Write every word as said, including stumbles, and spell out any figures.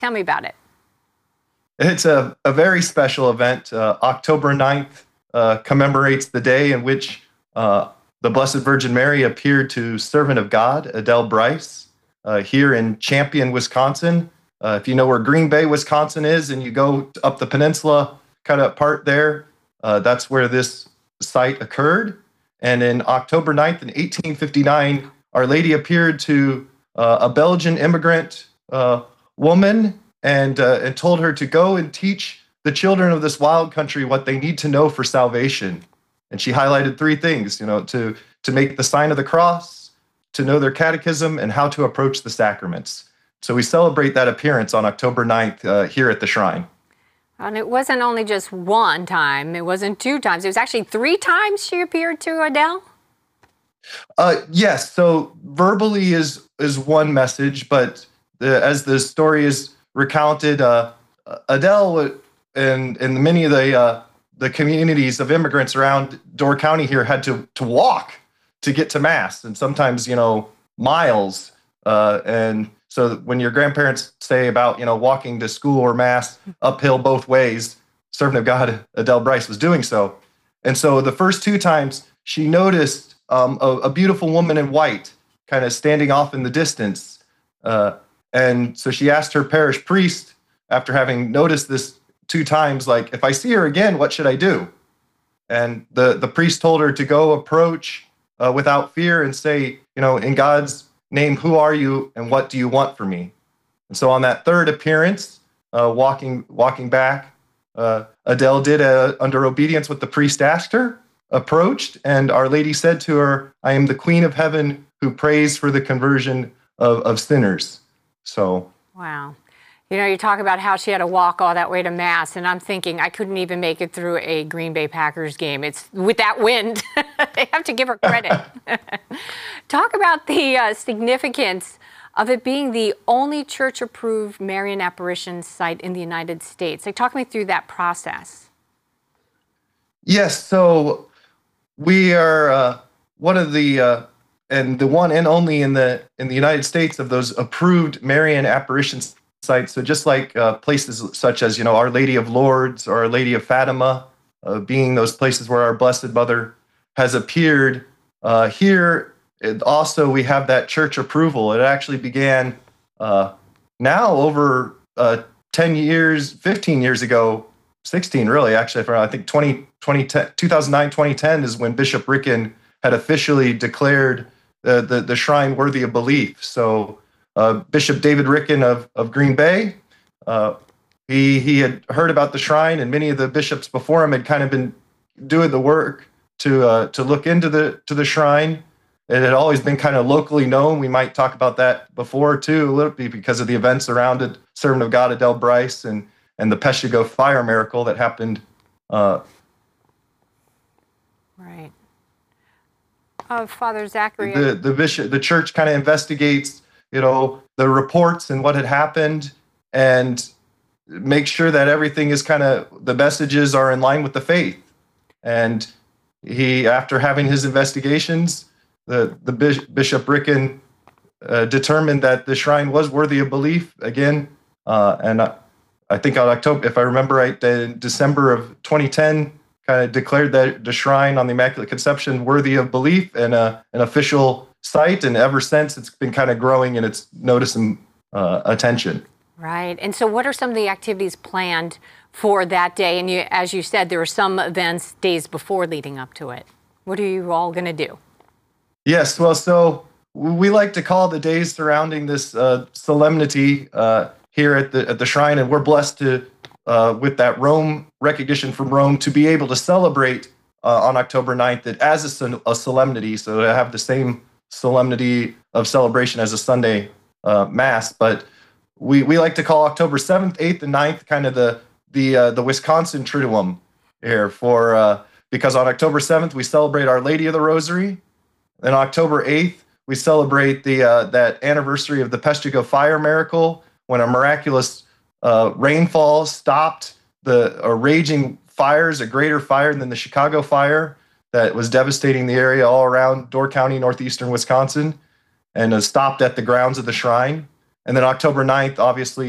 Tell me about it. It's a, a very special event. Uh, October ninth uh, commemorates the day in which uh, the Blessed Virgin Mary appeared to Servant of God, Adele Bryce, uh, here in Champion, Wisconsin. Uh, if you know where Green Bay, Wisconsin is, and you go up the peninsula, kind of part there, uh, that's where this site occurred. And in October ninth in eighteen fifty-nine, Our Lady appeared to uh, a Belgian immigrant uh, woman and, uh, and told her to go and teach the children of this wild country what they need to know for salvation. And she highlighted three things, you know, to, to make the sign of the cross, to know their catechism, and how to approach the sacraments. So we celebrate that appearance on October ninth uh, here at the shrine. And it wasn't only just one time, it wasn't two times, it was actually three times she appeared to Adele? Uh, yes, so verbally is is one message, but the, as the story is recounted, uh, Adele and, and many of the uh, the communities of immigrants around Door County here had to, to walk to get to Mass, and sometimes, you know, miles. Uh, and so when your grandparents say about, you know, walking to school or Mass uphill both ways, Servant of God Adele Bryce was doing so. And so the first two times she noticed um, a, a beautiful woman in white kind of standing off in the distance. Uh, and so she asked her parish priest, after having noticed this two times, like, if I see her again, what should I do? And the, the priest told her to go approach uh, without fear and say, you know, in God's name, who are you and what do you want from me? And so on that third appearance, uh, walking walking back, uh, Adele did, uh, under obedience what the priest asked her, approached, and Our Lady said to her, I am the Queen of Heaven who prays for the conversion of, of sinners. So. Wow. You know, you talk about how she had to walk all that way to Mass, and I'm thinking I couldn't even make it through a Green Bay Packers game. It's with that wind. They have to give her credit. Talk about the uh, significance of it being the only church-approved Marian apparition site in the United States. Like, talk me through that process. Yes, so we are uh, one of the, uh, and the one and only in the in the United States of those approved Marian apparitions sites. So just like uh, places such as, you know, Our Lady of Lourdes or Our Lady of Fatima, uh, being those places where our Blessed Mother has appeared, uh, here it also we have that church approval. It actually began uh, now over uh, ten years, fifteen years ago, sixteen really, actually, for I think twenty, twenty ten, two thousand nine, twenty ten is when Bishop Ricken had officially declared the, the, the shrine worthy of belief. So Uh, Bishop David Ricken of, of Green Bay, uh, he he had heard about the shrine, and many of the bishops before him had kind of been doing the work to uh, to look into the to the shrine. It had always been kind of locally known. We might talk about that before too, a little bit because of the events around it, Servant of God Adele Bryce and and the Peshtigo fire miracle that happened. Uh, right. Uh, Father Zachary. The the bishop, the church kind of investigates, you know, the reports and what had happened, and make sure that everything is kind of, the messages are in line with the faith. And he, after having his investigations, the, the Bishop Ricken uh, determined that the shrine was worthy of belief again. Uh, and I, I think on October, if I remember right, in December of twenty ten, kind of declared that the shrine on the Immaculate Conception worthy of belief and uh, an official site, and ever since it's been kind of growing in its notice and uh, attention. Right. And so what are some of the activities planned for that day? And you, as you said, there are some events days before leading up to it. What are you all going to do? Yes, well, so we like to call the days surrounding this uh, solemnity uh, here at the at the shrine, and we're blessed to, uh, with that Rome recognition from Rome, to be able to celebrate uh, on October ninth it as a, a solemnity, so to have the same solemnity of celebration as a Sunday uh, Mass. But we we like to call October seventh, eighth, and ninth kind of the the uh, the Wisconsin Triduum here, for uh, because on October seventh we celebrate Our Lady of the Rosary, and October eighth we celebrate the uh, that anniversary of the Peshtigo fire miracle, when a miraculous uh, rainfall stopped the a raging fires, a greater fire than the Chicago fire that was devastating the area all around Door County, northeastern Wisconsin, and uh, stopped at the grounds of the shrine. And then October ninth, obviously,